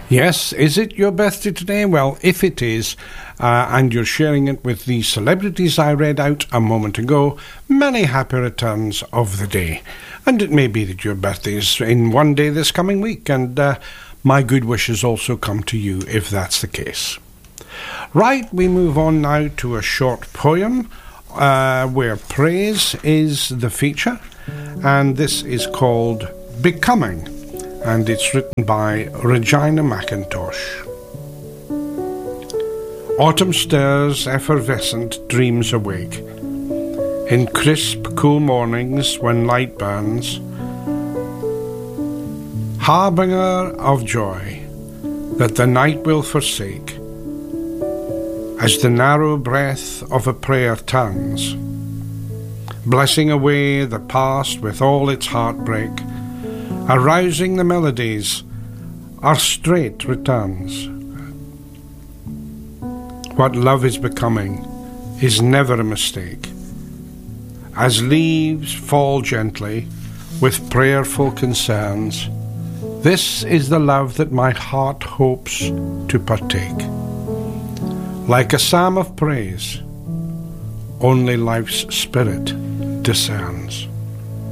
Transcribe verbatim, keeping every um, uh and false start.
Yes, is it your birthday today? Well, if it is, uh, and you're sharing it with the celebrities I read out a moment ago, many happy returns of the day. And it may be that your birthday is in one day this coming week, and uh, my good wishes also come to you if that's the case. Right, we move on now to a short poem uh, where praise is the feature, and this is called Becoming. And it's written by Regina McIntosh. Autumn stirs effervescent dreams awake. In crisp, cool mornings when light burns, harbinger of joy that the night will forsake, as the narrow breath of a prayer turns, blessing away the past with all its heartbreak, arousing the melodies, our straight returns. What love is becoming is never a mistake. As leaves fall gently with prayerful concerns, this is the love that my heart hopes to partake. Like a psalm of praise, only life's spirit discerns.